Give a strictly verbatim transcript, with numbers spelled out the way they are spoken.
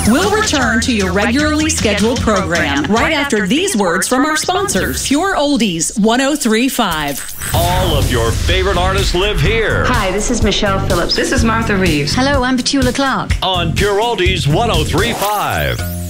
We'll return to your regularly scheduled program right after these words from our sponsors, Pure Oldies one oh three point five. All of your favorite artists live here. Hi, this is Michelle Phillips. This is Martha Reeves. Hello, I'm Petula Clark. On Pure Oldies one oh three point five.